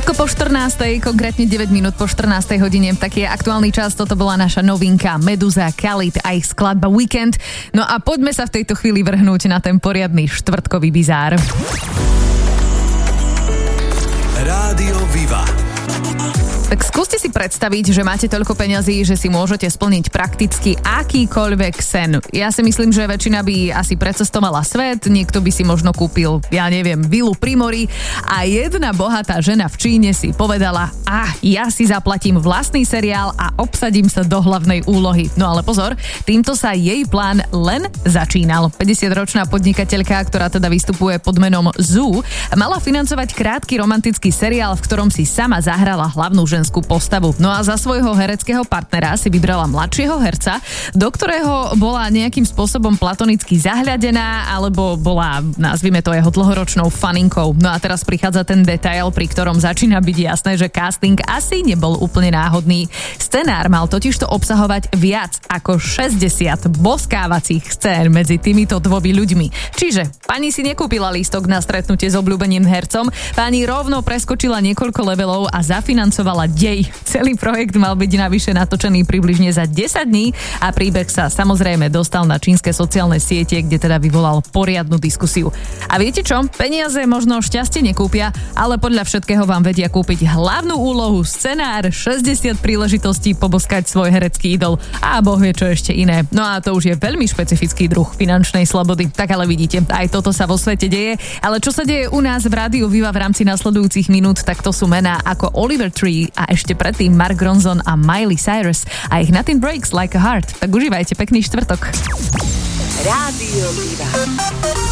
Krátko po 14. konkrétne 9 minút po 14. hodine, taký je aktuálny čas, toto bola naša novinka Meduza, Khalid a ich skladba Weekend. No a poďme sa v tejto chvíli vrhnúť na ten poriadny štvrtkový bizár. Rádio Viva. Tak skúste si predstaviť, že máte toľko peňazí, že si môžete splniť prakticky akýkoľvek sen. Ja si myslím, že väčšina by asi precestovala svet, niekto by si možno kúpil, ja neviem, vilu pri mori a jedna bohatá žena v Číne si povedala, ja si zaplatím vlastný seriál a obsadím sa do hlavnej úlohy. No ale pozor, týmto sa jej plán len začínal. 50-ročná podnikateľka, ktorá teda vystupuje pod menom Zhu, mala financovať krátky romantický seriál, v ktorom si sama zahrala hlavnú ženskú postavu. No a za svojho hereckého partnera si vybrala mladšieho herca, do ktorého bola nejakým spôsobom platonicky zahľadená, alebo bola, nazvime to, jeho dlhoročnou faninkou. No a teraz prichádza ten detail, pri ktorom začína byť jasné, že casting asi nebol úplne náhodný. Scenár mal totižto obsahovať viac ako 60 boskávacích scén medzi týmito dvomi ľuďmi. Čiže pani si nekúpila lístok na stretnutie s obľúbeným hercom, pani rovno preskočila niekoľko levelov a zafinancovala dej. Celý projekt mal byť navyše natočený približne za 10 dní a príbeh sa samozrejme dostal na čínske sociálne siete, kde teda vyvolal poriadnu diskusiu. A viete čo? Peniaze možno šťastie nekúpia, ale podľa všetkého vám vedia kúpiť hlavnú úlohu, scenár, 60 príležitostí poboskať svoj herecký idol a boh vie čo ešte iné. No a to už je veľmi špecifický druh finančnej slobody. Tak ale vidíte, aj toto sa vo svete deje, ale čo sa deje u nás v Rádiu Viva v rámci nasledujúcich minút, tak to sú mená ako Oliver Tree a ešte predtým Mark Ronson a Miley Cyrus a ich Nothing Breaks Like a Heart. Tak užívajte pekný štvrtok. Rádio Viva.